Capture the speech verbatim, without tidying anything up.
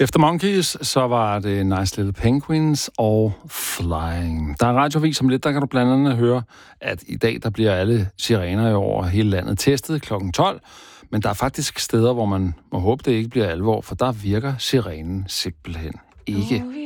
Efter Monkeys, så var det Nice Little Penguins og Flying. Der er radiovis om lidt, der kan du blandt andet høre, at i dag der bliver alle sirener over hele landet testet klokken tolv. Men der er faktisk steder, hvor man må håbe, det ikke bliver alvor, for der virker sirenen simpelthen ikke.